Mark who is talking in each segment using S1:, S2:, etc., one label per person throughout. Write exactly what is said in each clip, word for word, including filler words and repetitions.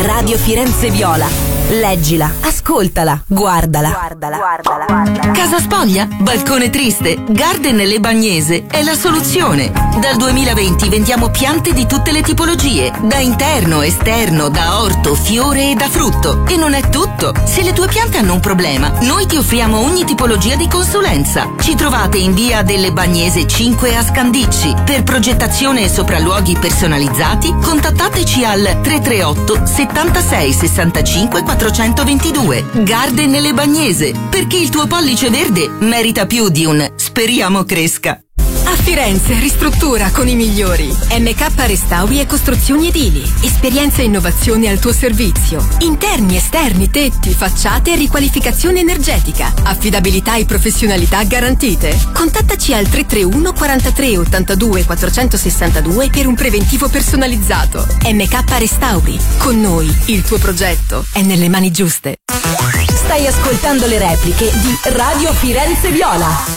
S1: Radio Firenze Viola. Leggila, ascoltala, guardala. Guardala, guardala, guardala. Casa spoglia? Balcone triste? Garden Le Bagnese è la soluzione. Dal duemilaventi vendiamo piante di tutte le tipologie, da interno, esterno, da orto, fiore e da frutto. E non è tutto. Se le tue piante hanno un problema, noi ti offriamo ogni tipologia di consulenza. Ci trovate in via delle Bagnese cinque a Scandicci. Per progettazione e sopralluoghi personalizzati, contattateci al tre tre otto settantasei sessantacinque quattrocentoventidue. Garden Le Bagnese, perché il tuo pollice verde merita più di un speriamo cresca.
S2: A Firenze ristruttura con i migliori. M K Restauri e Costruzioni Edili. Esperienza e innovazione al tuo servizio. Interni, esterni, tetti, facciate e riqualificazione energetica. Affidabilità e professionalità garantite. Contattaci al tre tre uno quarantatré ottantadue quattrocentosessantadue per un preventivo personalizzato. M K Restauri. Con noi il tuo progetto è nelle mani giuste.
S1: Stai ascoltando le repliche di Radio Firenze Viola.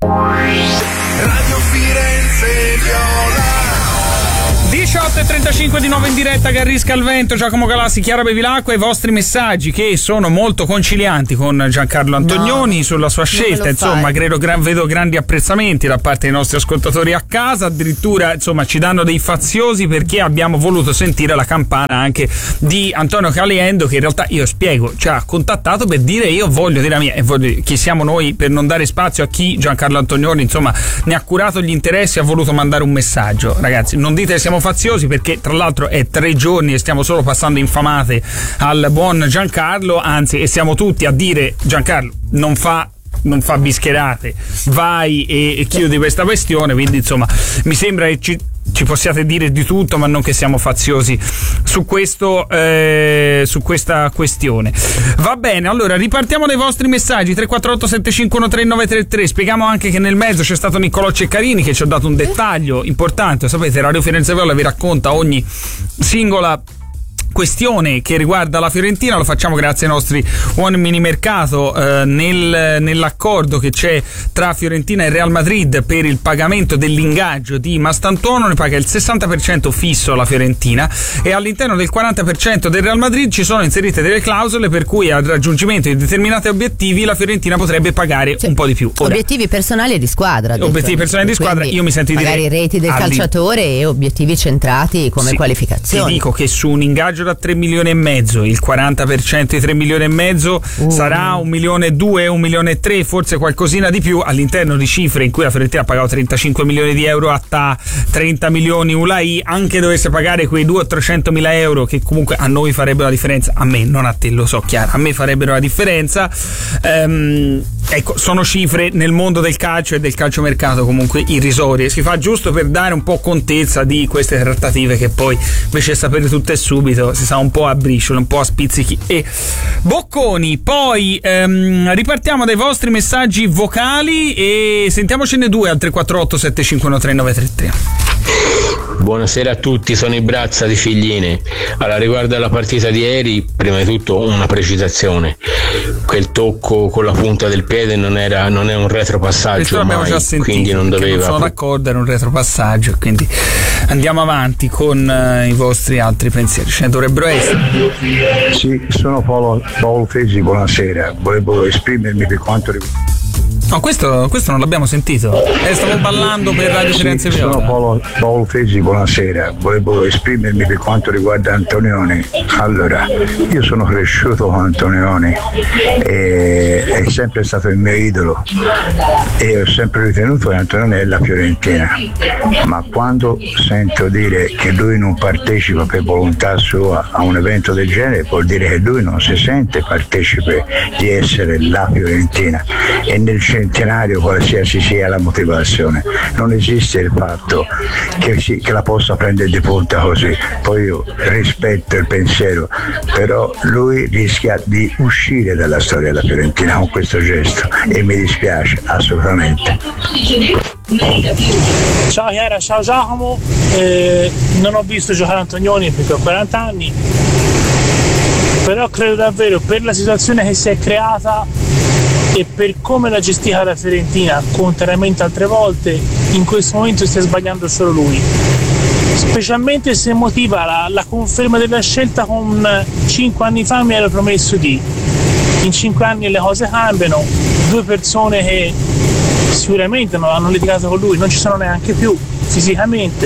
S3: Radio Firenze Viola.
S4: diciotto e trentacinque di nuovo in diretta, Garrisca al vento, Giacomo Galassi, Chiara Bevilacqua, e i vostri messaggi che sono molto concilianti con Giancarlo Antonioni no, sulla sua scelta. Insomma, credo, gran, vedo grandi apprezzamenti da parte dei nostri ascoltatori a casa, addirittura insomma ci danno dei faziosi perché abbiamo voluto sentire la campana anche di Antonio Caliendo, che in realtà io spiego ci ha contattato per dire io voglio dire la mia, e voglio, chi siamo noi per non dare spazio a chi Giancarlo Antonioni insomma ne ha curato gli interessi e ha voluto mandare un messaggio. Ragazzi, non dite che siamo faziosi, perché tra l'altro è tre giorni e stiamo solo passando infamate al buon Giancarlo, anzi, e siamo tutti a dire Giancarlo non fa non fa bischerate, vai e, e chiudi questa questione, quindi insomma mi sembra che ci, ci possiate dire di tutto, ma non che siamo faziosi su questo eh, su questa questione. Va bene, allora ripartiamo dai vostri messaggi. Tre quattro otto sette cinque uno tre nove tre tre. Spieghiamo anche che nel mezzo c'è stato Niccolò Ceccarini che ci ha dato un dettaglio importante. Sapete, Radio Firenze Viola vi racconta ogni singola questione che riguarda la Fiorentina, lo facciamo grazie ai nostri uomini mercato eh, nel, nell'accordo che c'è tra Fiorentina e Real Madrid per il pagamento dell'ingaggio di Mastantuono. Ne paga il sessanta per cento fisso la Fiorentina e all'interno del quaranta per cento del Real Madrid ci sono inserite delle clausole per cui al raggiungimento di determinati obiettivi la Fiorentina potrebbe pagare cioè, un po' di più. Ora,
S5: obiettivi personali e di squadra.
S4: Obiettivi personali di squadra, io mi sento di dire
S5: magari reti del calciatore e obiettivi centrati come
S4: sì,
S5: qualificazione.
S4: Ti dico che su un ingaggio da tre milioni e mezzo, il quaranta per cento di tre milioni e mezzo uh. sarà un milione e due, un milione e tre, forse qualcosina di più, all'interno di cifre in cui la Fiorentina ha pagato trentacinque milioni di euro a T A, trenta milioni U L A I, anche dovesse pagare quei due o trecento mila euro che comunque a noi farebbero la differenza, a me, non a te, lo so Chiara, a me farebbero la differenza. Ehm, ecco, sono cifre nel mondo del calcio e del calciomercato comunque irrisorie, si fa giusto per dare un po' contezza di queste trattative che poi invece di sapere tutto e subito si sa un po' a briciole, un po' a spizzichi e bocconi. Poi ehm, ripartiamo dai vostri messaggi vocali e sentiamocene due al tre quattro otto sette cinque uno tre nove tre tre.
S6: Buonasera a tutti, sono i Brazza di Figline. Allora, riguardo alla partita di ieri, prima di tutto una precisazione: quel tocco con la punta del piede non era non è un retropassaggio mai, già sentito, quindi non doveva.
S4: Non sono d'accordo, era un retropassaggio, quindi andiamo avanti con uh, i vostri altri pensieri. Ce ne dovrebbero essere.
S7: Sì, sono Paolo, Paolo Fesi, buonasera. Volevo esprimermi per quanto riguarda.
S4: No, questo, questo non l'abbiamo sentito. Eh, stavo ballando per Radio Firenze Viola.
S7: Sono Paolo, Paolo Fesi, buonasera. Volevo esprimermi per quanto riguarda Antonioni. Allora, io sono cresciuto con Antonioni e è sempre stato il mio idolo e ho sempre ritenuto che Antonioni è la Fiorentina. Ma quando sento dire che lui non partecipa per volontà sua a un evento del genere, vuol dire che lui non si sente partecipe di essere la Fiorentina, e nel centenario qualsiasi sia la motivazione non esiste il fatto che, si, che la possa prendere di punta così. Poi io rispetto il pensiero, però lui rischia di uscire dalla storia della Fiorentina con questo gesto e mi dispiace assolutamente.
S8: Ciao Chiara, ciao Giacomo, eh, non ho visto giocare Antonioni perché ho quaranta anni, però credo davvero, per la situazione che si è creata e per come l'ha gestita la Fiorentina, contrariamente altre volte, in questo momento stia sbagliando solo lui. specialmente se motiva la, la conferma della scelta con cinque anni fa mi ero promesso di. In cinque anni le cose cambiano, due persone che sicuramente non hanno litigato con lui, non ci sono neanche più fisicamente,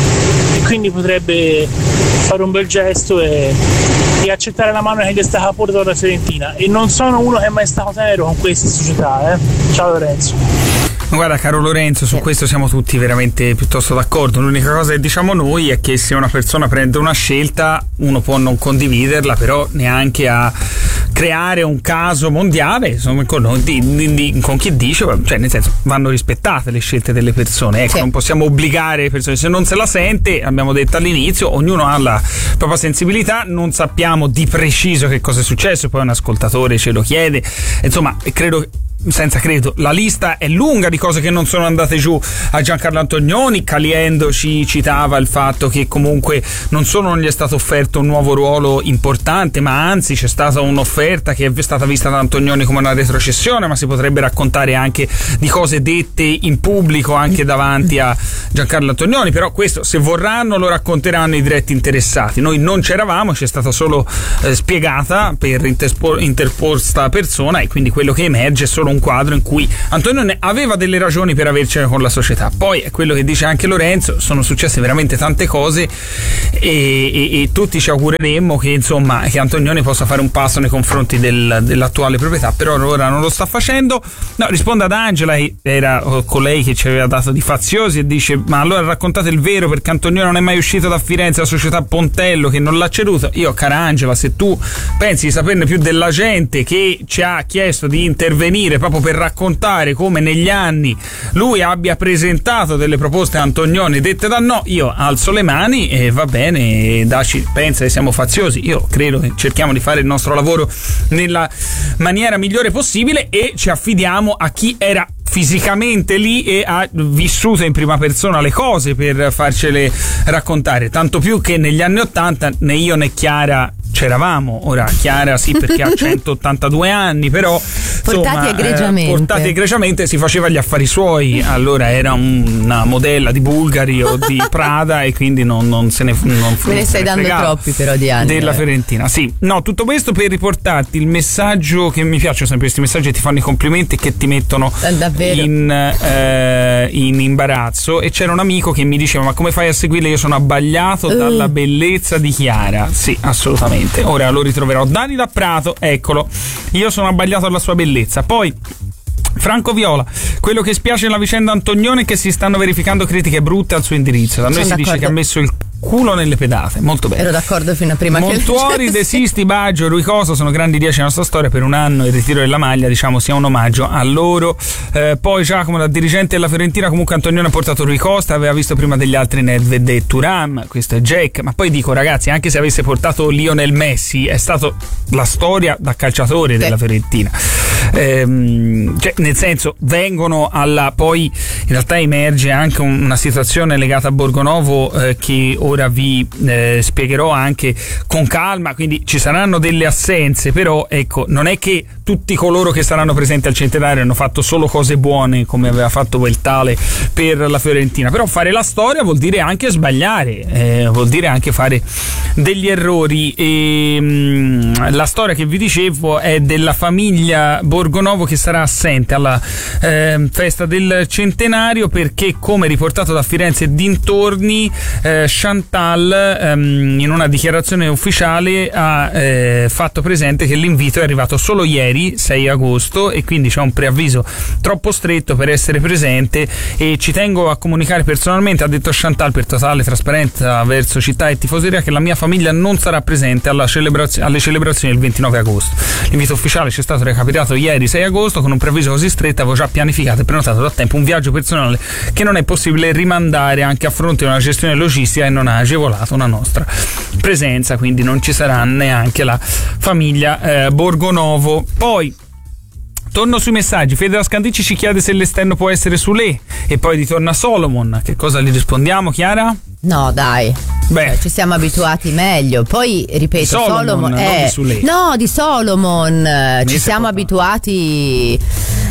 S8: e quindi potrebbe fare un bel gesto e, e accettare la mano che gli è stata portata dalla Fiorentina. E non sono uno che è mai stato tenero con queste società, eh. Ciao Lorenzo.
S4: Guarda caro Lorenzo, su questo siamo tutti veramente piuttosto d'accordo. L'unica cosa che diciamo noi è che se una persona prende una scelta uno può non condividerla, però neanche a creare un caso mondiale, insomma, con, di, di, con chi dice, cioè nel senso vanno rispettate le scelte delle persone, ecco, sì. Non possiamo obbligare le persone, se non se la sente, abbiamo detto all'inizio, ognuno ha la propria sensibilità, non sappiamo di preciso che cosa è successo, poi un ascoltatore ce lo chiede, insomma credo senza credo, la lista è lunga di cose che non sono andate giù a Giancarlo Antonioni. Caliendo ci citava il fatto che comunque non solo non gli è stato offerto un nuovo ruolo importante, ma anzi c'è stata un'offerta che è stata vista da Antonioni come una retrocessione, ma si potrebbe raccontare anche di cose dette in pubblico anche davanti a Giancarlo Antonioni, però questo se vorranno lo racconteranno i diretti interessati. Noi non c'eravamo, ci è stata solo eh, spiegata per interpo- interposta persona, e quindi quello che emerge è solo un quadro in cui Antonioni aveva delle ragioni per avercene con la società. Poi è quello che dice anche Lorenzo, sono successe veramente tante cose e, e, e tutti ci augureremmo che insomma che Antonioni possa fare un passo nei confronti del, dell'attuale proprietà, però ora non lo sta facendo. No, risponde ad Angela, era colei che ci aveva dato di faziosi, e dice: ma allora raccontate il vero, perché Antonioni non è mai uscito da Firenze, la società Pontello che non l'ha ceduto. Io, cara Angela, se tu pensi di saperne più della gente che ci ha chiesto di intervenire proprio per raccontare come negli anni lui abbia presentato delle proposte a Antonioni dette da no, io alzo le mani e va bene, Daci pensa che siamo faziosi, io credo che cerchiamo di fare il nostro lavoro nella maniera migliore possibile e ci affidiamo a chi era fisicamente lì e ha vissuto in prima persona le cose per farcele raccontare, tanto più che negli anni ottanta né io né Chiara c'eravamo. Ora Chiara sì, perché ha centottantadue anni, però
S5: portati
S4: insomma,
S5: egregiamente.
S4: Eh, portati egregiamente si faceva gli affari suoi, allora era un, una modella di Bulgari o di Prada e quindi non, non se ne non
S5: me ne stai dando troppi però di anni
S4: della
S5: eh.
S4: Fiorentina. Sì, no, tutto questo per riportarti il messaggio che mi piacciono sempre questi messaggi che ti fanno i complimenti e che ti mettono in, eh, in imbarazzo. E c'era un amico che mi diceva: ma come fai a seguirle? Io sono abbagliato uh. dalla bellezza di Chiara. Sì, assolutamente. Ora lo ritroverò. Dani da Prato, eccolo, io sono abbagliato dalla sua bellezza. Poi Franco Viola: quello che spiace nella vicenda Antonioni è che si stanno verificando critiche brutte al suo indirizzo. Da noi si dice che ha messo il culo nelle pedate. Molto bene.
S5: Ero d'accordo fino a prima
S4: Montuori,
S5: che
S4: Desisti, Baggio, Rui Costa sono grandi dieci nella nostra storia. Per un anno il ritiro della maglia, diciamo, sia un omaggio a loro. Eh, poi Giacomo, da dirigente della Fiorentina, comunque Antonioni ha portato Rui Costa, aveva visto prima degli altri Nedved e Thuram, questo è Jack. Ma poi dico, ragazzi, anche se avesse portato Lionel Messi, è stato la storia da calciatore della Fiorentina. Ehm, cioè, nel senso, vengono alla poi in realtà emerge anche un, una situazione legata a Borgonovo eh, che ora vi eh, spiegherò anche con calma, quindi ci saranno delle assenze, però ecco, non è che tutti coloro che saranno presenti al centenario hanno fatto solo cose buone come aveva fatto quel tale per la Fiorentina. Però fare la storia vuol dire anche sbagliare, eh, vuol dire anche fare degli errori e mh, la storia che vi dicevo è della famiglia Borgonovo che sarà assente alla eh, festa del centenario perché, come riportato da Firenze e dintorni, eh, Chantal ehm, in una dichiarazione ufficiale ha eh, fatto presente che l'invito è arrivato solo ieri, sei agosto, e quindi c'è un preavviso troppo stretto per essere presente e ci tengo a comunicare personalmente, ha detto Chantal, per totale trasparenza verso città e tifoseria, che la mia famiglia non sarà presente alla celebrazio- alle celebrazioni del ventinove agosto. L'invito ufficiale ci è stato recapitato ieri sei agosto con un preavviso così stretto, avevo già pianificato e prenotato da tempo un viaggio personale che non è possibile rimandare anche a fronte di una gestione logistica e non ha agevolato una nostra presenza, quindi non ci sarà neanche la famiglia eh, Borgonovo. Poi torno sui messaggi. Federa Scandici ci chiede se l'esterno può essere Sule e poi ritorna Solomon. Che cosa gli rispondiamo, Chiara?
S5: No, dai.
S4: Beh,
S5: ci siamo abituati meglio. Poi ripeto,
S4: Solomon,
S5: Solomon
S4: è...
S5: di
S4: Sule.
S5: No, di Solomon. Mi ci siamo abituati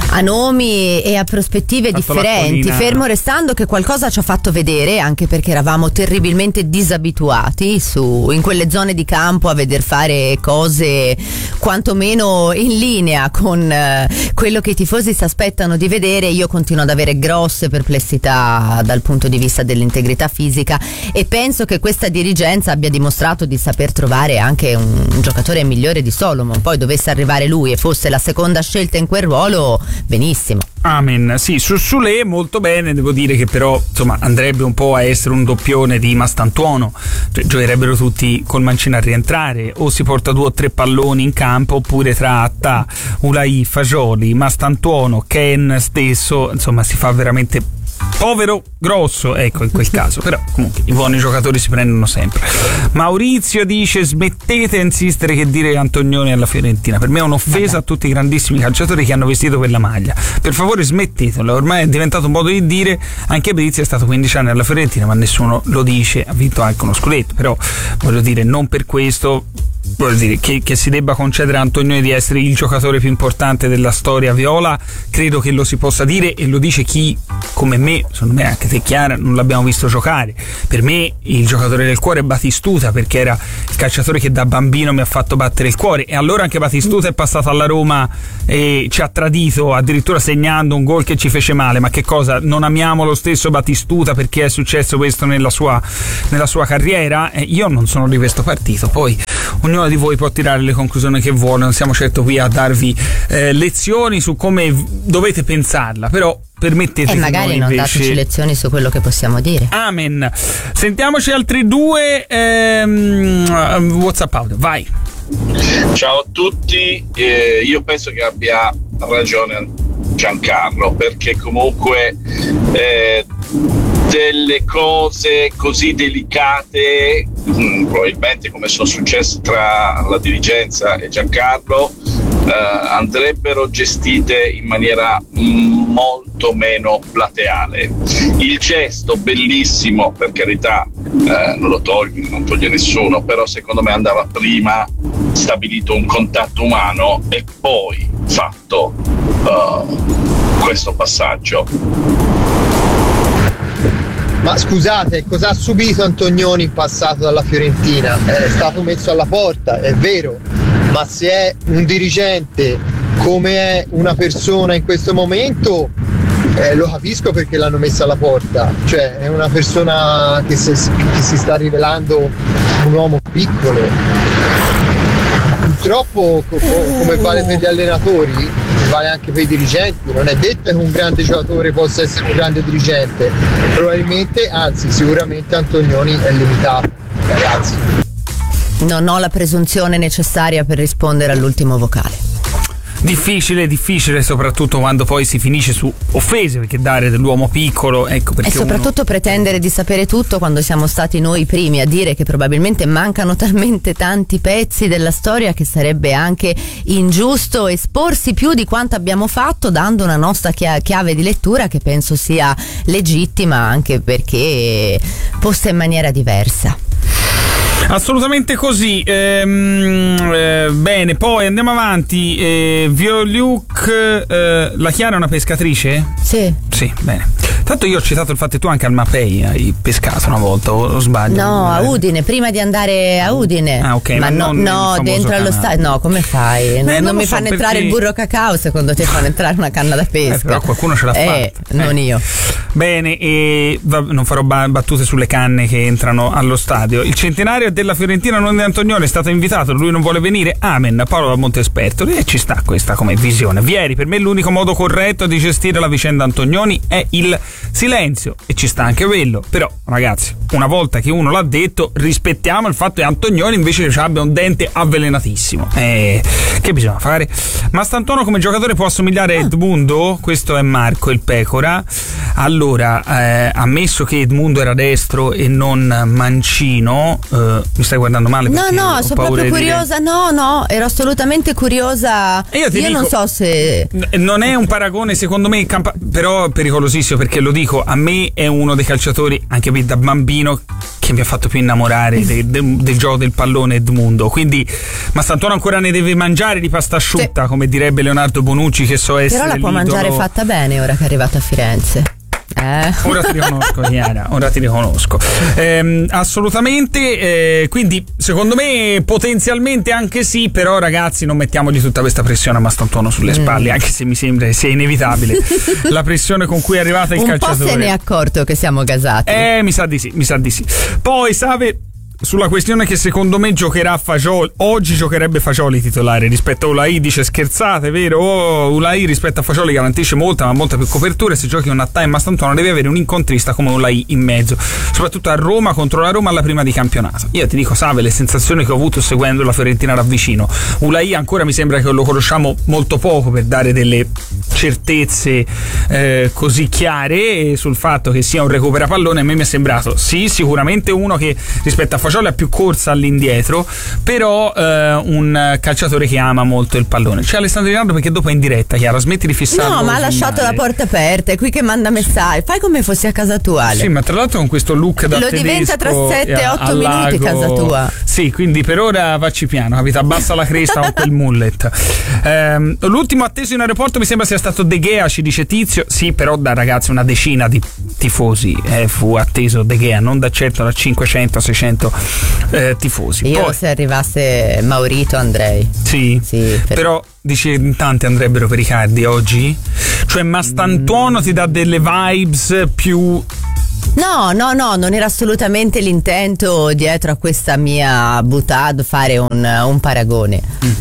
S5: a nomi e a prospettive differenti, fermo restando che qualcosa ci ha fatto vedere, anche perché eravamo terribilmente disabituati su, in quelle zone di campo a veder fare cose quantomeno in linea con eh, quello che i tifosi si aspettano di vedere. Io continuo ad avere grosse perplessità dal punto di vista dell'integrità fisica e penso che questa dirigenza abbia dimostrato di saper trovare anche un, un giocatore migliore di Solomon. Poi dovesse arrivare lui e fosse la seconda scelta in quel ruolo, benissimo.
S4: Amen. Sì, su Sule molto bene, devo dire che però insomma andrebbe un po' a essere un doppione di Mastantuono, cioè giocherebbero tutti col mancino a rientrare, o si porta due o tre palloni in campo oppure tra Atta, Ulai, Fagioli, Mastantuono, Ken stesso, insomma si fa veramente povero grosso, ecco, in quel caso. Però comunque i buoni giocatori si prendono sempre. Maurizio dice: smettete di insistere che dire Antonioni alla Fiorentina, per me è un'offesa a tutti i grandissimi calciatori che hanno vestito quella maglia, per favore smettetelo, ormai è diventato un modo di dire. Anche Berizzi è stato quindici anni alla Fiorentina ma nessuno lo dice, ha vinto anche uno scudetto, però voglio dire, non per questo voglio dire che, che si debba concedere a Antonioni di essere il giocatore più importante della storia viola. Credo che lo si possa dire, e lo dice chi come me, secondo me anche te Chiara, non l'abbiamo visto giocare. Per me il giocatore del cuore è Batistuta, perché era il calciatore che da bambino mi ha fatto battere il cuore, e allora anche Batistuta è passato alla Roma e ci ha tradito, addirittura segnando un gol che ci fece male. Ma che cosa, non amiamo lo stesso Batistuta perché è successo questo nella sua, nella sua carriera? Eh, io non sono di questo partito, poi ognuno di voi può tirare le conclusioni che vuole, non siamo certo qui a darvi eh, lezioni su come dovete pensarla, però permettete
S5: e
S4: che
S5: magari
S4: noi
S5: non
S4: invece...
S5: dateci lezioni su quello che possiamo dire.
S4: Amen. Sentiamoci altri due ehm, WhatsApp audio, vai.
S9: Ciao a tutti, eh, io penso che abbia ragione Giancarlo, perché comunque eh, delle cose così delicate, mh, probabilmente come sono successe tra la dirigenza e Giancarlo, eh, andrebbero gestite in maniera mh, molto meno plateale. Il gesto bellissimo, per carità, eh, non lo toglie, non toglie nessuno, però secondo me andava prima stabilito un contatto umano e poi fatto uh, questo passaggio.
S10: Ma scusate, cosa ha subito Antonioni in passato dalla Fiorentina? È stato messo alla porta, è vero, ma se è un dirigente come è una persona in questo momento, eh, lo capisco perché l'hanno messo alla porta. Cioè è una persona che si, che si sta rivelando un uomo piccolo. Purtroppo, come vale per gli allenatori, vale anche per i dirigenti. Non è detto che un grande giocatore possa essere un grande dirigente. Probabilmente, anzi sicuramente Antonioni è limitato, ragazzi.
S5: Non ho la presunzione necessaria per rispondere all'ultimo vocale.
S4: Difficile, difficile, soprattutto quando poi si finisce su offese, perché dare dell'uomo piccolo, ecco perché.
S5: E soprattutto uno... pretendere di sapere tutto quando siamo stati noi i primi a dire che probabilmente mancano talmente tanti pezzi della storia che sarebbe anche ingiusto esporsi più di quanto abbiamo fatto, dando una nostra chiave di lettura che penso sia legittima, anche perché posta in maniera diversa.
S4: Assolutamente così. Ehm, eh, bene, poi andiamo avanti. Eh, Violiuk, eh, la Chiara è una pescatrice?
S5: Sì.
S4: Sì, bene. Tanto io ho citato il fatto che tu anche al Mapei hai pescato una volta, o, o sbaglio?
S5: No, a Udine, prima di andare a Udine.
S4: Ah, ok.
S5: Ma, ma no, no dentro allo stadio. No, come fai? Non,
S4: eh, non,
S5: non mi
S4: so
S5: fanno entrare
S4: perché...
S5: il burro cacao, secondo te fanno entrare una canna da pesca?
S4: Eh, però qualcuno ce l'ha
S5: eh,
S4: fatta.
S5: Non
S4: eh.
S5: io.
S4: Bene, e va, non farò battute sulle canne che entrano allo stadio. Il centenario della Fiorentina, non di Antonioni, è stato invitato, lui non vuole venire. Amen. Paolo da Montesperto. E ci sta questa come visione. Vieri, per me l'unico modo corretto di gestire la vicenda Antonioni è il silenzio, e ci sta anche quello. Però ragazzi, una volta che uno l'ha detto, rispettiamo il fatto che Antonioni invece abbia un dente avvelenatissimo. Eh, che bisogna fare? Mastantuono come giocatore può assomigliare a Edmundo? Questo è Marco il Pecora. Allora, eh, ammesso che Edmundo era destro e non mancino, eh, mi stai guardando male?
S5: No, no, sono proprio curiosa. Dire... No, no, ero assolutamente curiosa.
S4: E io ti
S5: io
S4: dico,
S5: non so se
S4: non è un paragone secondo me, campa... però pericolosissimo, perché lo dico, a me è uno dei calciatori, anche me da bambino che mi ha fatto più innamorare de, de, del gioco del pallone Edmundo. Quindi Mastantuono ancora ne deve mangiare di pasta asciutta, sì, come direbbe Leonardo Bonucci, che so essere
S5: però la può
S4: l'idolo.
S5: mangiare fatta bene ora che è arrivato a Firenze. Eh.
S4: Ora ti riconosco, Chiara, ora ti riconosco. Ehm, assolutamente, eh, quindi secondo me potenzialmente anche sì, però ragazzi non mettiamogli tutta questa pressione a Mastantuono sulle spalle, mm. anche se mi sembra che sia inevitabile la pressione con cui è arrivata il
S5: un
S4: calciatore.
S5: Un po' se ne è accorto che siamo gasati.
S4: Eh, mi sa di sì, mi sa di sì. Poi, Save, sulla questione che secondo me giocherà Fagioli, oggi giocherebbe Fagioli titolare rispetto a Ulai, dice scherzate, vero? Oh, Ulai rispetto a Fagioli garantisce molta ma molta più copertura, e se giochi un Attà e Mastantuono devi avere un incontrista come Ulai in mezzo, soprattutto a Roma, contro la Roma alla prima di campionato. Io ti dico, Save, le sensazioni che ho avuto seguendo la Fiorentina da vicino, Ulai ancora mi sembra che lo conosciamo molto poco per dare delle certezze eh, così chiare sul fatto che sia un recuperapallone. A me mi è sembrato sì, sicuramente uno che rispetto a Fagioli ha più corsa all'indietro, però eh, un calciatore che ama molto il pallone. C'è Alessandro Rinaldo, perché dopo è in diretta, Chiara, smetti di fissare.
S5: No, ma ha lasciato la porta aperta, è qui che manda messaggi, fai come fossi a casa tua, Ale.
S4: Sì, ma tra l'altro con questo look da
S5: lo
S4: tedesco
S5: diventa tra sette e otto minuti casa tua.
S4: Sì, quindi per ora vacci piano, capito? Abbassa la cresta con quel mullet. Ehm, l'ultimo atteso in aeroporto mi sembra sia stato De Gea, ci dice Tizio. Sì, però da ragazzi una decina di tifosi eh, fu atteso De Gea, non da certo da cinquecento seicento eh, tifosi.
S5: Io
S4: Poi,
S5: se arrivasse Maurito andrei.
S4: Sì, sì per... però dici in tanti andrebbero per Icardi oggi? Cioè Mastantuono mm. ti dà delle vibes più...
S5: No, no, no, non era assolutamente l'intento dietro a questa mia boutade fare un, un paragone.
S4: Mm.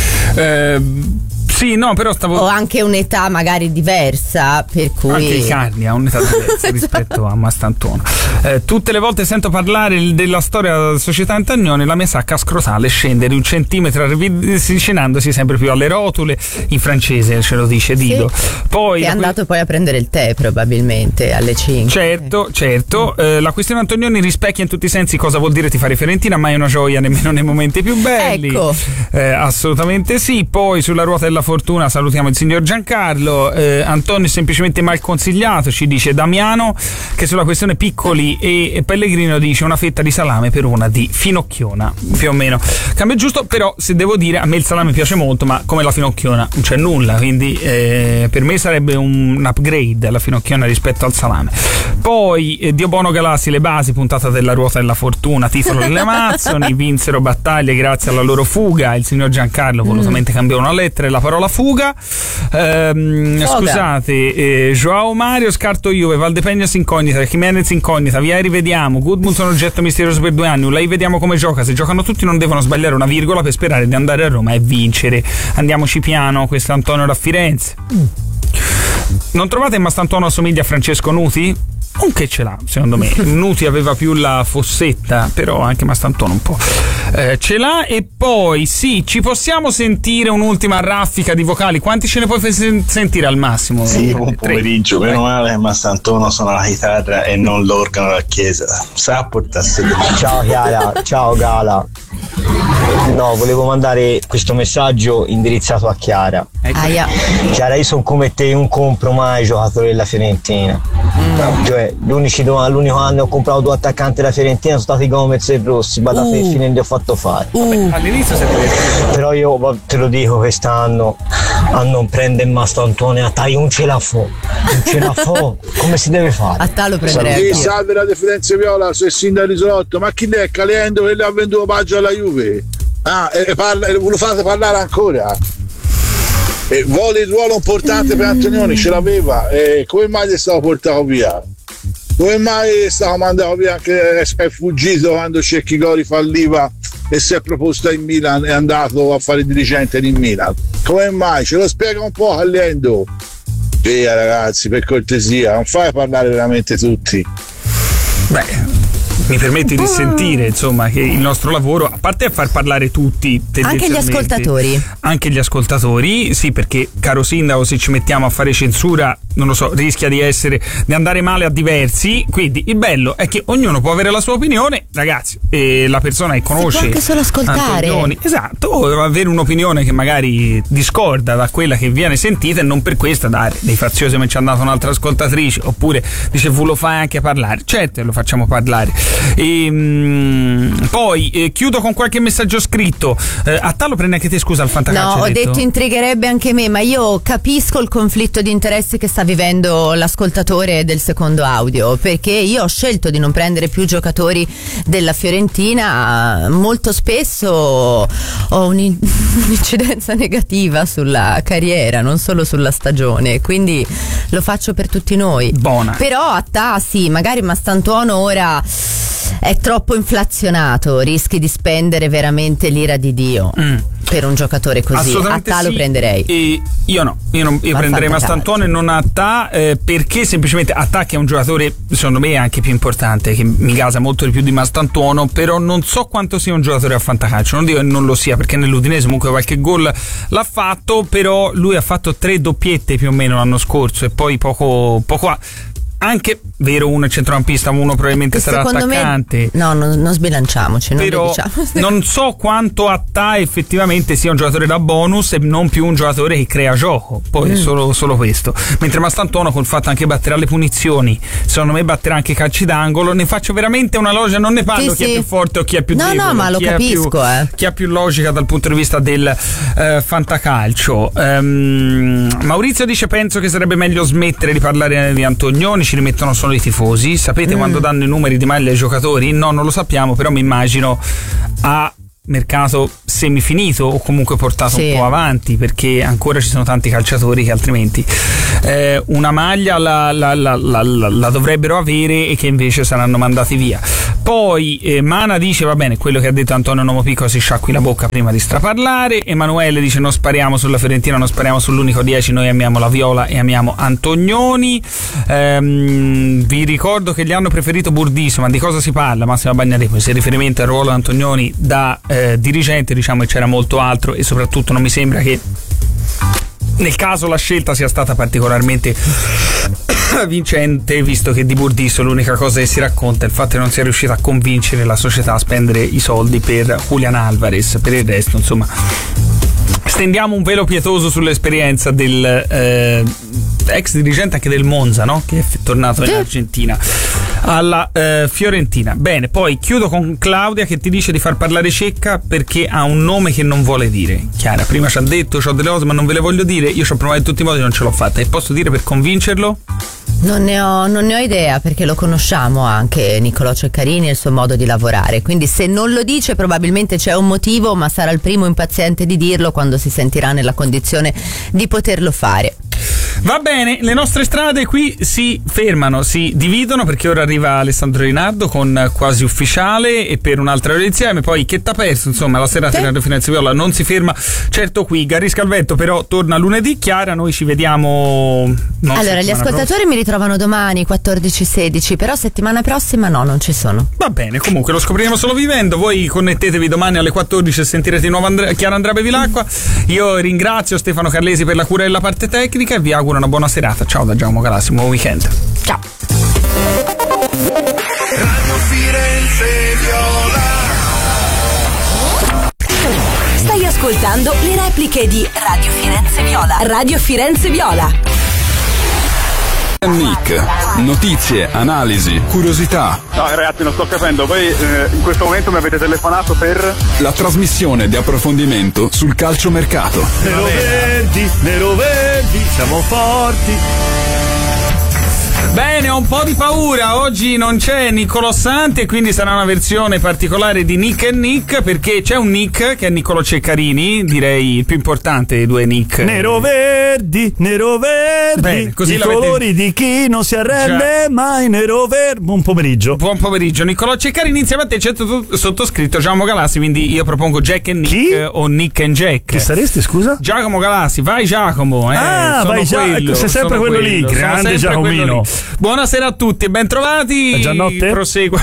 S4: Eh, sì, no, però stavo...
S5: Ho anche un'età magari diversa, per cui...
S4: Anche Icardi ha un'età diversa rispetto a Mastantuono. Eh, tutte le volte sento parlare della storia della società Antagnoni, la mia sacca scrotale scende di un centimetro avvicinandosi sempre più alle rotule, in francese ce lo dice Dido.
S5: Sì,
S4: poi
S5: che è andato que- poi a prendere il tè probabilmente alle cinque.
S4: Certo, certo. Eh, la questione Antonioni rispecchia in tutti i sensi cosa vuol dire tifare Fiorentina, mai una gioia nemmeno nei momenti più belli.
S5: Ecco.
S4: Eh, assolutamente sì. Poi sulla ruota della fortuna salutiamo il signor Giancarlo. eh, Antonio è semplicemente mal consigliato, ci dice Damiano, che sulla questione Piccoli e, e Pellegrino dice una fetta di salame per una di finocchiona, più o meno cambio giusto. Però se devo dire, a me il salame piace molto, ma come la finocchiona non c'è nulla, quindi eh, per me sarebbe un, un upgrade la finocchiona rispetto al salame. Poi eh, Dio Bono Galassi, le basi, puntata della ruota della fortuna, titolo delle Amazzoni, vinsero battaglie grazie alla loro fuga. Il signor Giancarlo volutamente mm. cambiò una lettera e la parola fuga. Ehm, scusate, eh, Joao Mario scarto Juve, Valdepeñas incognita, Jimenez incognita, Vieri vediamo, Gudmundsson oggetto misterioso per due anni, Ulai vediamo come gioca, se giocano tutti non devono sbagliare una virgola per sperare di andare a Roma e vincere. Andiamoci piano, questo è Antonio da Firenze. Mm. Non trovate che Mastantuono assomiglia a Francesco Nuti? Un che ce l'ha, secondo me. Nuti aveva più la fossetta, però anche Mastantuono un po' eh, ce l'ha. E poi sì, ci possiamo sentire un'ultima raffica di vocali. Quanti ce ne puoi f- sentire al massimo?
S11: Sì, buon pomeriggio. Meno male che Mastantuono suona la chitarra e non l'organo della chiesa. Sa portarsi.
S12: Ciao Chiara, ciao Gala. No, volevo mandare questo messaggio indirizzato a Chiara.
S5: Aia.
S12: Chiara, io sono come te, un compro mai giocatore della Fiorentina. Mm. Cioè, l'unici, l'unico anno ho comprato due attaccanti della Fiorentina sono stati Gomez e Rossi, Batafè, uh. fine li ho fatto fare.
S4: Uh. All'inizio si è
S12: però io te lo dico, quest'anno a non prendere Mastantuono a Tai non ce la fa. Non ce la fa. Come si deve fare?
S5: A te lo prenderei.
S13: Sì, salve la Firenze Viola, se sindaco risolto. Ma chi è Calendo che le ha venduto paggio alla Juve? Ah, e, parla, e lo fate parlare ancora? E vuole il ruolo importante per Antonioni, ce l'aveva. E come mai è stato portato via? Come mai è stato mandato via, anche è fuggito quando Cecchigori falliva e si è proposto in Milan, è andato a fare il dirigente in Milan? Come mai? Ce lo spiega un po' Calendo. Via ragazzi, per cortesia, non fai parlare veramente tutti.
S4: Beh, mi permetti di sentire insomma che il nostro lavoro, a parte a far parlare tutti,
S5: anche gli ascoltatori
S4: anche gli ascoltatori sì, perché caro sindaco, se ci mettiamo a fare censura non lo so, rischia di essere di andare male a diversi. Quindi il bello è che ognuno può avere la sua opinione, ragazzi, e la persona che conosce
S5: si può anche solo ascoltare.
S4: Antonioni, esatto, o avere un'opinione che magari discorda da quella che viene sentita e non per questo dare dei faziosi come ci è andata un'altra ascoltatrice, oppure dice vu lo fai anche parlare. Certo, lo facciamo parlare. E, mh, poi eh, chiudo con qualche messaggio scritto. eh, a te lo prendi anche te, scusa, al fantacalcio?
S5: No, ho
S4: detto?
S5: detto intrigherebbe anche me, ma io capisco il conflitto di interessi che sta vivendo l'ascoltatore del secondo audio, perché io ho scelto di non prendere più giocatori della Fiorentina. Molto spesso ho un, un'incidenza negativa sulla carriera, non solo sulla stagione, quindi lo faccio per tutti noi.
S4: Buona.
S5: Però a ta sì, magari Mastantuono ora è troppo inflazionato, rischi di spendere veramente l'ira di Dio mm. per un giocatore così. A ta
S4: sì.
S5: lo prenderei.
S4: E io no, io, non, io prenderei Mastantuono e non a ta, eh, perché semplicemente a ta, che è un giocatore secondo me anche più importante, che mi gasa molto di più di Mastantuono, però non so quanto sia un giocatore a fantacalcio. Non dico che non lo sia, perché nell'Udinese comunque qualche gol l'ha fatto, però lui ha fatto tre doppiette più o meno l'anno scorso e poi poco poco anche vero, uno è centrocampista, uno probabilmente sarà attaccante.
S5: Me, no, no, non sbilanciamoci, non
S4: però
S5: diciamo.
S4: Non so quanto a ta effettivamente sia un giocatore da bonus e non più un giocatore che crea gioco. Poi mm. solo, solo questo. Mentre Mastantuono, col fatto anche battere alle punizioni, secondo me batterà anche calci d'angolo. Ne faccio veramente una logica, non ne parlo sì, chi sì. è più forte o chi è più
S5: no,
S4: debole.
S5: No, ma lo
S4: chi
S5: capisco,
S4: più,
S5: eh.
S4: chi ha più logica dal punto di vista del eh, fantacalcio. Um, Maurizio dice: penso che sarebbe meglio smettere di parlare di Antonioni, ci rimettono solo i tifosi. Sapete mm. quando danno i numeri di maglia ai giocatori? No, non lo sappiamo, però mi immagino a mercato semifinito o comunque portato sì. un po' avanti, perché ancora ci sono tanti calciatori che altrimenti eh, una maglia la, la, la, la, la, la dovrebbero avere e che invece saranno mandati via. Poi eh, Mana dice: va bene, quello che ha detto Antonio Nomopico, si sciacqui la bocca prima di straparlare. Emanuele dice: non spariamo sulla Fiorentina, non spariamo sull'unico dieci, noi amiamo la Viola e amiamo Antonioni. ehm, vi ricordo che gli hanno preferito Burdisso, ma di cosa si parla? Massimo Bagnareco, se riferimento al ruolo di Antonioni da eh, dirigente, diciamo che c'era molto altro, e soprattutto non mi sembra che nel caso la scelta sia stata particolarmente vincente, visto che di Burdisso l'unica cosa che si racconta è il fatto che non sia riuscito a convincere la società a spendere i soldi per Julian Alvarez. Per il resto, insomma, stendiamo un velo pietoso sull'esperienza del eh, ex dirigente anche del Monza, no? Che è tornato in Argentina alla eh, Fiorentina. Bene, poi chiudo con Claudia che ti dice di far parlare Cecca perché ha un nome che non vuole dire. Chiara, prima ci ha detto c'ho delle cose ma non ve le voglio dire, io ci ho provato in tutti i modi e non ce l'ho fatta. E posso dire per convincerlo?
S5: Non ne ho, non ne ho idea, perché lo conosciamo anche Niccolò Ceccarini e il suo modo di lavorare, quindi se non lo dice probabilmente c'è un motivo, ma sarà il primo impaziente di dirlo quando si sentirà nella condizione di poterlo fare.
S4: Va bene, le nostre strade qui si fermano, si dividono, perché ora arriva Alessandro Rinaldo con Quasi Ufficiale e per un'altra ora insieme. Poi che t'ha perso, insomma, la serata di Radio Firenze Viola non si ferma certo qui. Garri Scalvetto però torna lunedì. Chiara, noi ci vediamo non
S5: allora gli ascoltatori prossima. Mi ritrovano domani quattordici sedici, però settimana prossima no, non ci sono.
S4: Va bene, comunque lo scopriremo solo vivendo. Voi connettetevi domani alle quattordici e sentirete di nuovo Andre- Chiara Andrea Bevilacqua. Io ringrazio Stefano Carlesi per la cura della parte tecnica e vi auguro una buona serata. Ciao da Giacomo Galassi, buon weekend.
S5: Ciao.
S3: Radio Firenze Viola.
S1: Stai ascoltando le repliche di Radio Firenze Viola. Radio Firenze Viola.
S14: Nick, notizie, analisi, curiosità.
S15: No ragazzi, non sto capendo, voi eh, in questo momento mi avete telefonato per
S14: la trasmissione di approfondimento sul calciomercato.
S16: Nero Verdi, Nero Verdi, siamo forti.
S4: Bene, ho un po' di paura, oggi non c'è Niccolò Santi e quindi sarà una versione particolare di Nick e Nick, perché c'è un Nick che è Niccolò Ceccarini, direi il più importante dei due Nick.
S16: Nero Verdi, Nero Verdi,
S4: bene, così
S16: i colori di chi non si arrende mai, Nero Verdi. Buon pomeriggio.
S4: Buon pomeriggio, Niccolò Ceccarini, insieme a te c'è sottoscritto Giacomo Galassi, quindi io propongo Jack e Nick.
S16: Chi?
S4: O Nick and Jack.
S16: Chi saresti, scusa?
S4: Giacomo Galassi, vai Giacomo. Eh,
S16: ah, vai Giacomo, sei sempre quello, quello lì, grande Giacomino.
S4: Buonasera a tutti e ben trovati.
S16: È già notte?
S4: Proseguo.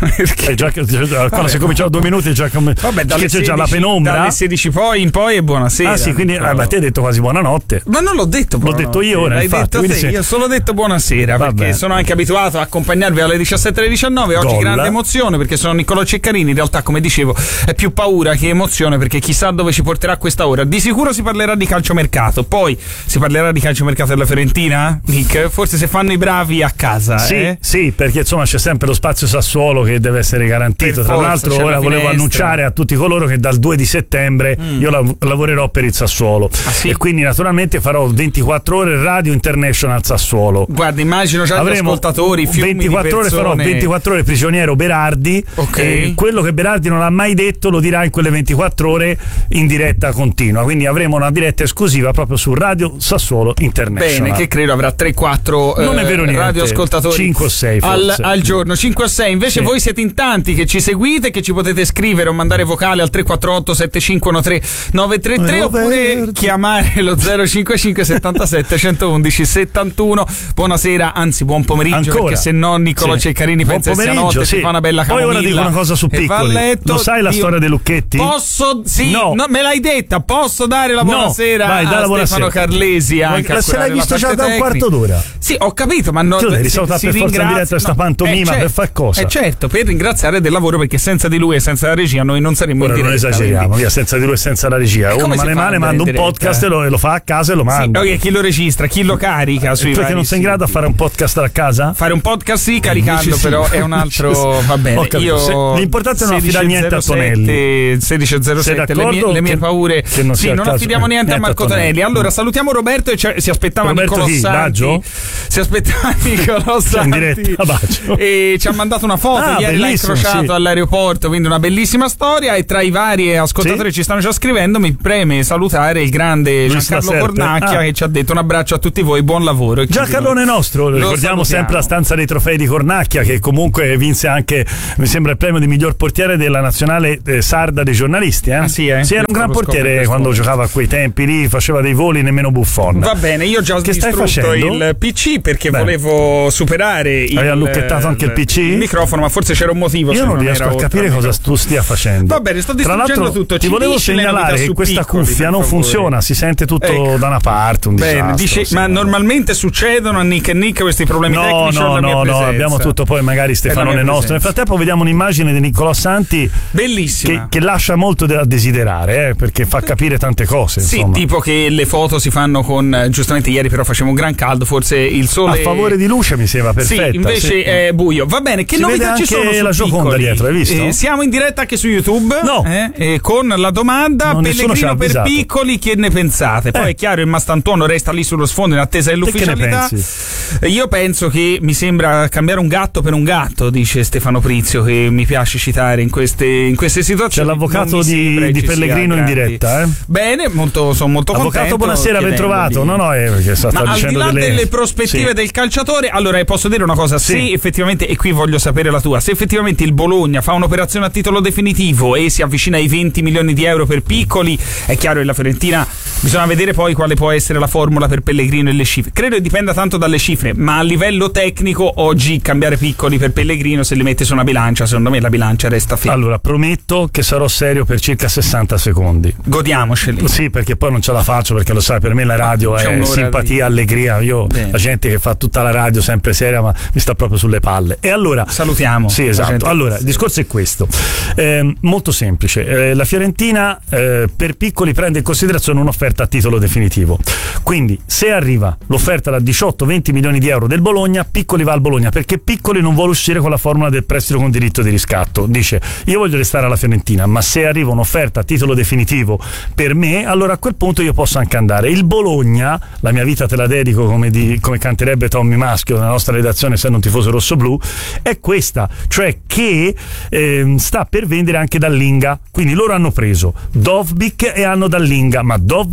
S16: È già, già, quando si è cominciato due minuti già come
S4: Vabbè, dalle
S16: c'è
S4: sedici,
S16: già la penombra.
S4: Dalle sedici poi in poi è buonasera.
S16: Ah sì, quindi
S4: però...
S16: eh, ma te hai detto quasi buonanotte.
S4: Ma non l'ho detto,
S16: l'ho detto io ora,
S4: l'hai
S16: infatti,
S4: detto te,
S16: se...
S4: io solo detto buonasera.
S16: Vabbè.
S4: Perché sono anche abituato a accompagnarvi alle diciassette alle diciannove. Oggi
S16: Gol.
S4: Grande emozione perché sono Niccolò Ceccarini. In realtà, come dicevo, è più paura che emozione perché chissà dove ci porterà questa ora. Di sicuro si parlerà di calciomercato. Poi si parlerà di calciomercato della Fiorentina, Nick? Forse se fanno i bravi a casa.
S16: Sì,
S4: eh?
S16: sì, perché insomma c'è sempre lo spazio Sassuolo che deve essere garantito.
S4: Per
S16: Tra
S4: forza,
S16: l'altro
S4: c'è
S16: ora
S4: la
S16: volevo
S4: finestra.
S16: annunciare a tutti coloro che dal due di settembre mm. io lav- lavorerò per il Sassuolo.
S4: Ah, sì?
S16: E quindi naturalmente farò ventiquattro ore Radio International Sassuolo.
S4: Guarda, immagino già gli ascoltatori, fiumi
S16: ventiquattro
S4: di
S16: ore
S4: persone.
S16: farò ventiquattro ore prigioniero Berardi.
S4: Ok.
S16: E quello che Berardi non ha mai detto lo dirà in quelle ventiquattro ore in diretta continua. Quindi avremo una diretta esclusiva proprio su Radio Sassuolo International.
S4: Bene, che credo avrà tre quattro
S16: non è vero
S4: eh,
S16: niente.
S4: radioascoltatori
S16: cinque o sei
S4: al,
S16: forse.
S4: al giorno, cinque o sei. Invece
S16: Sì.
S4: voi siete in tanti che ci seguite, che ci potete scrivere o mandare vocale al tre quattro otto sette cinque uno tre nove tre tre oppure chiamare lo zero cinque cinque settantasette centoudici settantuno. Buonasera, anzi buon pomeriggio.
S16: Ancora?
S4: Perché se no Niccolò
S16: Sì.
S4: Ceccarini
S16: Buon
S4: pensa sia
S16: pomeriggio,
S4: notte,
S16: sì.
S4: si fa una bella
S16: Poi
S4: camomilla
S16: ora dico una cosa su
S4: e va a
S16: Piccoli.
S4: letto.
S16: Lo sai la
S4: Io
S16: storia dei Lucchetti?
S4: Posso? Sì,
S16: No.
S4: no, me l'hai detta. Posso dare la
S16: No.
S4: buonasera
S16: Vai, dai
S4: a
S16: la buonasera.
S4: Stefano Carlesi anche
S16: Ma
S4: a
S16: se l'hai
S4: curare
S16: visto
S4: la
S16: già
S4: parte
S16: da un quarto
S4: tecnica.
S16: d'ora.
S4: Sì, ho capito, ma non
S16: Tu devi
S4: si-
S16: salutare
S4: si
S16: per forza in
S4: ringrazia-
S16: diretta questa
S4: no,
S16: pantomima,
S4: eh,
S16: per far cosa?
S4: Eh certo, per ringraziare del lavoro perché senza di lui e senza la regia noi non saremmo
S16: Ora
S4: in
S16: non
S4: diretta.
S16: esageriamo,
S4: quindi-
S16: via, senza di lui e senza la regia.
S4: E come
S16: Uno
S4: si
S16: male
S4: fa
S16: male
S4: ad
S16: manda un
S4: andare in
S16: podcast
S4: diretta?
S16: e lo, e lo fa a casa e lo
S4: Sì,
S16: manda.
S4: ok, chi lo registra, chi lo carica sui
S16: Perché
S4: vari
S16: non sei in grado a fare un podcast a casa?
S4: Fare un podcast sì, caricando
S16: Dici sì.
S4: però è un altro.
S16: Dici sì.
S4: Va bene.
S16: Ho capito.
S4: Io
S16: Se- l'importante è non affidare niente a Tonelli.
S4: sedici zero
S16: Sei
S4: sette le mie,
S16: d'accordo
S4: le mie
S16: che-
S4: paure.
S16: che non
S4: sì,
S16: sia il
S4: non
S16: caso-
S4: affidiamo niente a
S16: niente a
S4: Marco
S16: Tonelli.
S4: Tonelli. Allora salutiamo Roberto e ci- si aspettava
S16: Roberto
S4: Niccolò
S16: chi?
S4: Santi.
S16: Baggio?
S4: Si aspettava Niccolò
S16: in
S4: Santi.
S16: diretta a Baggio.
S4: E ci ha mandato una foto.
S16: Ah,
S4: Ieri l'ha
S16: bellissimo,
S4: incrociato
S16: sì.
S4: all'aeroporto, quindi una bellissima storia. E tra i vari ascoltatori che ci stanno già scrivendo, mi preme salutare il grande
S16: Luis
S4: Giancarlo
S16: Laserpe.
S4: Cornacchia
S16: Ah.
S4: che ci ha detto un abbraccio a tutti voi, buon lavoro. E
S16: Giancarlone nostro,
S4: Lo
S16: ricordiamo
S4: salutiamo.
S16: sempre la stanza dei trofei di Cornacchia che comunque vinse anche, mi sembra, il premio di miglior portiere della nazionale eh, sarda dei giornalisti. Eh?
S4: Ah, sì, eh?
S16: Sì, era un gran
S4: Lo scopro
S16: portiere
S4: questo
S16: quando
S4: momento.
S16: giocava a quei tempi lì, faceva dei voli nemmeno Buffon.
S4: Va bene, io ho già
S16: Che stai
S4: distrutto
S16: facendo?
S4: il P C perché
S16: Beh.
S4: volevo superare il,
S16: Hai allucchettato anche il P C?
S4: il microfono, ma forse c'era un motivo.
S16: Io
S4: se
S16: non
S4: non
S16: riesco
S4: era
S16: a capire
S4: oltre
S16: cosa
S4: il
S16: tu stia facendo.
S4: Va bene, sto
S16: Tra
S4: distruggendo
S16: l'altro,
S4: tutto.
S16: ti
S4: Ci
S16: volevo
S4: dici le
S16: segnalare
S4: novità
S16: che
S4: su
S16: questa
S4: Piccoli,
S16: cuffia
S4: per
S16: non
S4: favore.
S16: funziona, si sente tutto
S4: Ecco.
S16: da una parte, un
S4: Bene,
S16: disastro.
S4: dice,
S16: sì.
S4: ma normalmente succedono a Nick e Nick questi problemi
S16: No,
S4: tecnici o
S16: no,
S4: la mia
S16: no, no,
S4: presenza?
S16: abbiamo tutto poi magari
S4: È
S16: Stefano
S4: la mia
S16: nostro. Nel
S4: presenza.
S16: frattempo vediamo un'immagine di Niccolò Santi
S4: Bellissima.
S16: che, che lascia molto da desiderare, eh, perché fa capire tante cose.
S4: Sì,
S16: insomma.
S4: tipo che le foto si fanno con eh, giustamente ieri però faceva un gran caldo, forse il sole
S16: A favore di luce mi sembra perfetta.
S4: Sì, invece
S16: sì.
S4: è buio. Va bene, che
S16: Si
S4: novità
S16: vede
S4: ci
S16: anche
S4: sono su
S16: la Gioconda
S4: Piccoli?
S16: dietro, hai visto?
S4: Eh, siamo in diretta anche su YouTube.
S16: No.
S4: eh, eh, con la domanda
S16: No, nessuno ci ha
S4: Pellegrino per
S16: avvisato.
S4: Piccoli, che ne pensate? Poi
S16: Eh.
S4: è chiaro, il Mastantuono resta lì sullo sfondo in attesa dell'ufficialità.
S16: Te che ne
S4: Eh, Io penso che mi sembra cambiare un gatto per un gatto, dice Stefano Prizio, che mi piace citare in queste, in queste situazioni.
S16: C'è l'avvocato
S4: Non mi
S16: di,
S4: sembra che
S16: di
S4: ci sia
S16: Pellegrino in
S4: grandi-
S16: diretta, eh?
S4: Bene, molto, sono molto
S16: Avvocato,
S4: contento.
S16: buonasera, ben
S4: chiedendogli-
S16: trovato. No, no, è perché sta, sta
S4: Ma al di
S16: dicendo
S4: là
S16: delle...
S4: delle prospettive
S16: Sì.
S4: del calciatore, allora posso dire una cosa:
S16: Sì.
S4: se effettivamente, e qui voglio sapere la tua, se effettivamente il Bologna fa un'operazione a titolo definitivo e si avvicina ai venti milioni di euro per Piccoli, è chiaro che la Fiorentina bisogna vedere poi quale può essere la formula per Pellegrino e le cifre. Credo che dipenda tanto dalle cifre, ma a livello tecnico oggi cambiare Piccoli per Pellegrino, se li metti su una bilancia, secondo me la bilancia resta ferma.
S16: Allora, prometto che sarò serio per circa sessanta secondi.
S4: Godiamoceli.
S16: Sì, perché poi non ce la faccio, perché lo sai, per me la radio
S4: C'è
S16: è
S4: un'ora
S16: simpatia,
S4: di-
S16: allegria. Io,
S4: Bene.
S16: la gente che fa tutta la radio sempre seria, ma mi sta proprio sulle palle. E allora
S4: salutiamo.
S16: Sì,
S4: la
S16: esatto.
S4: gente.
S16: Allora, il discorso è questo. Eh, molto semplice. Eh, la Fiorentina eh, per Piccoli prende in considerazione un'offerta a titolo definitivo. Quindi, se arriva l'offerta da diciotto venti milioni di euro del Bologna, Piccoli va al Bologna, perché Piccoli non vuole uscire con la formula del prestito con diritto di riscatto. Dice: io voglio restare alla Fiorentina, ma se arriva un'offerta a titolo definitivo per me, allora a quel punto io posso anche andare. Il Bologna, la mia vita te la dedico, come, di, come canterebbe Tommy Maschio nella nostra redazione, essendo un tifoso rossoblu, è questa, cioè che eh, sta per vendere anche Dallinga. Quindi loro hanno preso Dovbyk e hanno Dallinga, ma Dovbyk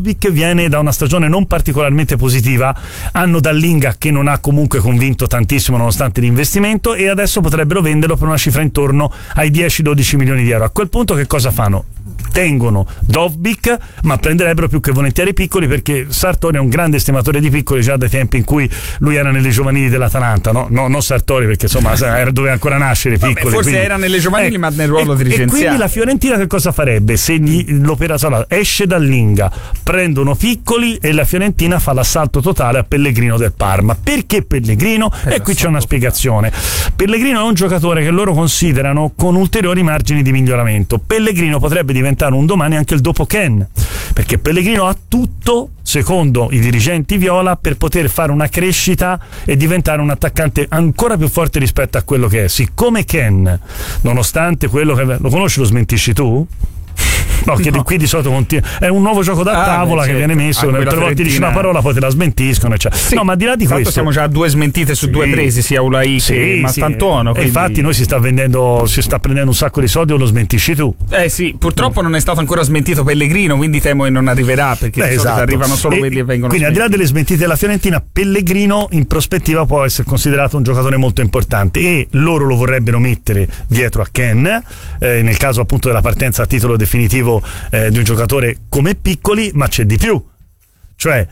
S16: Dovbyk viene da una stagione non particolarmente positiva, hanno Dallinga che non ha comunque convinto tantissimo nonostante l'investimento, e adesso potrebbero venderlo per una cifra intorno ai dieci dodici milioni di euro. A quel punto che cosa fanno? Tengono Dovbyk, ma prenderebbero più che volentieri piccoli, perché Sartori è un grande estimatore di piccoli già dai tempi in cui lui era nelle giovanili dell'Atalanta, no? No, non Sartori, perché insomma era, doveva ancora nascere piccoli.
S4: Vabbè, forse
S16: quindi,
S4: era nelle giovanili,
S16: eh,
S4: ma nel ruolo
S16: e,
S4: dirigenziale.
S16: E quindi la Fiorentina che cosa farebbe? Se gli, l'operazione esce Dallinga, prendono piccoli e la Fiorentina fa l'assalto totale a Pellegrino del Parma. Perché Pellegrino? Eh, e qui c'è una spiegazione. Pellegrino è un giocatore che loro considerano con ulteriori margini di miglioramento. Pellegrino potrebbe diventare un domani anche il dopo Ken, perché Pellegrino ha tutto, secondo i dirigenti viola, per poter fare una crescita e diventare un attaccante ancora più forte rispetto a quello che è. Siccome Ken, nonostante quello che lo conosci, lo smentisci tu? No, che no. Qui di solito continua. È un nuovo gioco da ah, tavola beh, certo. che viene messo, tre volte dici una parola, poi te la smentiscono. Cioè. Sì. No, ma al di là di questo,
S4: siamo già a due smentite su sì. due presi, sia Ulai sì, che Mastantuono.
S16: Sì. Quindi... infatti, noi si sta vendendo, si sta prendendo un sacco di soldi o lo smentisci tu.
S4: Eh sì, purtroppo mm. non è stato ancora smentito Pellegrino, quindi temo che non arriverà, perché beh, di esatto. arrivano solo e, quelli che vengono
S16: quindi,
S4: smentiti.
S16: Al di là delle smentite della Fiorentina, Pellegrino in prospettiva può essere considerato un giocatore molto importante, e loro lo vorrebbero mettere dietro a Ken, eh, nel caso appunto della partenza a titolo definitivo eh, di un giocatore come Piccoli. Ma c'è di più, cioè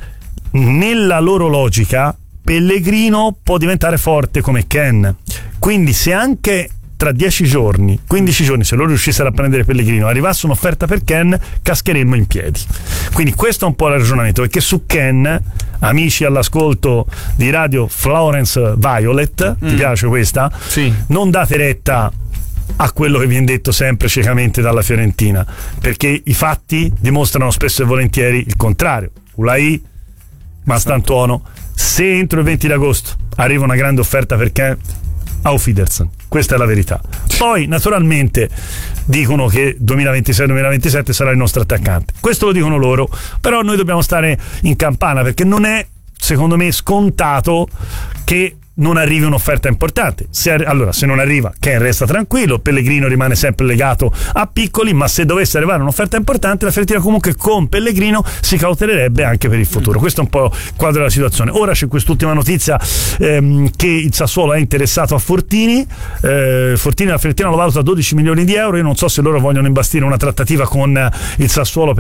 S16: nella loro logica Pellegrino può diventare forte come Ken, quindi se anche tra dieci giorni, quindici giorni, se loro riuscissero a prendere Pellegrino, arrivasse un'offerta per Ken, cascheremmo in piedi. Quindi questo è un po' il ragionamento, perché su Ken, amici all'ascolto di Radio Florence Violet, mm. ti piace questa? Sì. Non date retta a quello che viene detto sempre ciecamente dalla Fiorentina, perché i fatti dimostrano spesso e volentieri il contrario. Ulai, Mastantuono, se entro il venti di agosto arriva una grande offerta perché auf Wiedersehen, questa è la verità. Poi naturalmente dicono che duemilaventisei duemilaventisette sarà il nostro attaccante, questo lo dicono loro, però noi dobbiamo stare in campana, perché non è, secondo me, scontato che non arrivi un'offerta importante. Se, allora, se non arriva, Ken resta tranquillo, Pellegrino rimane sempre legato a Piccoli, ma se dovesse arrivare un'offerta importante, la Fiorentina comunque con Pellegrino si cautererebbe anche per il futuro. Questo è un po' il quadro della situazione. Ora c'è quest'ultima notizia, ehm, che il Sassuolo è interessato a Fortini. eh, Fortini, la Fiorentina lo valuta a dodici milioni di euro. Io non so se loro vogliono imbastire una trattativa con il Sassuolo